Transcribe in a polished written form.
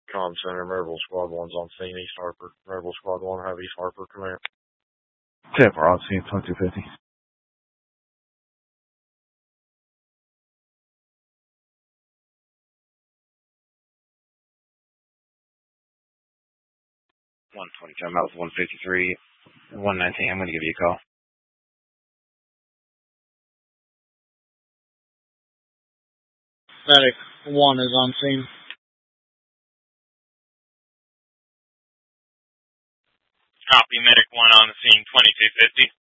Comm Center, Maryville Squad 1's on scene, East Harper. Maryville Squad 1, have East Harper come in. Tampa on scene, 2250. I'm out with 153, 119. I'm going to give you a call. Medic 1 is on scene. Copy, Medic 1 on the scene, 2250.